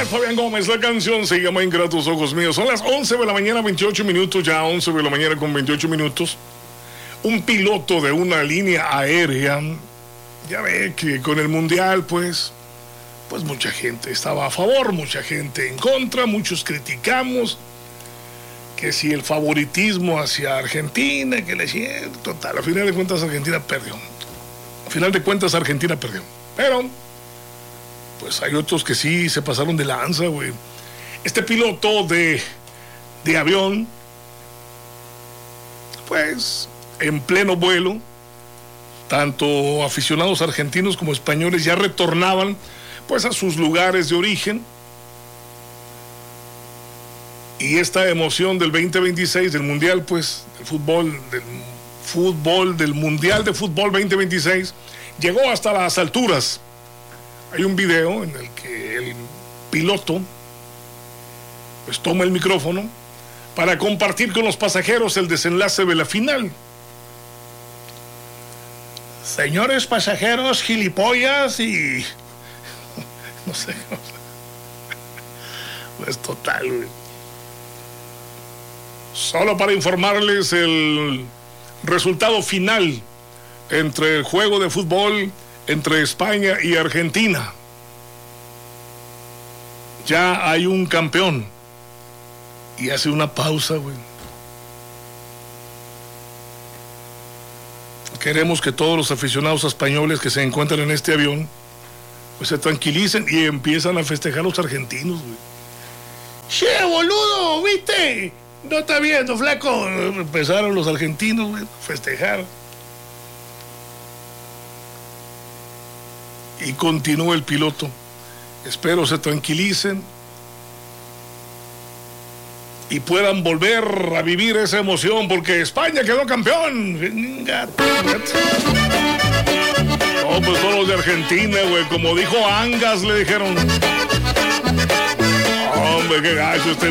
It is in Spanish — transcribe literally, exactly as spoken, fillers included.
es Fabián Gómez, la canción se llama Ingratos Ojos Míos. Son las once de la mañana, veintiocho minutos, ya once de la mañana con veintiocho minutos. Un piloto de una línea aérea, ya ve que con el Mundial, pues, pues mucha gente estaba a favor, mucha gente en contra, muchos criticamos, que si el favoritismo hacia Argentina, que le siento, total, a final de cuentas Argentina perdió. A final de cuentas Argentina perdió, pero pues hay otros que sí se pasaron de lanza, güey. Este piloto de, de avión, pues, en pleno vuelo, tanto aficionados argentinos como españoles ya retornaban, pues, a sus lugares de origen. Y esta emoción del veinte veintiséis, del Mundial, pues, del fútbol, del fútbol, del Mundial de Fútbol veinte veintiséis, llegó hasta las alturas. Hay un video en el que el piloto pues toma el micrófono para compartir con los pasajeros el desenlace de la final. Señores pasajeros, gilipollas y... no sé. Pues total, güey. Solo para informarles el resultado final entre el juego de fútbol entre España y Argentina. Ya hay un campeón. Y hace una pausa, güey. Queremos que todos los aficionados españoles que se encuentran en este avión pues se tranquilicen y empiezan a festejar los argentinos, güey. ¡Che, boludo! ¿Viste? No está viendo, flaco. Empezaron los argentinos, güey, a festejar. Y continuó el piloto. Espero se tranquilicen y puedan volver a vivir esa emoción porque España quedó campeón. No, pues son los de Argentina, güey. Como dijo Angas, le dijeron. Hombre, qué gacho este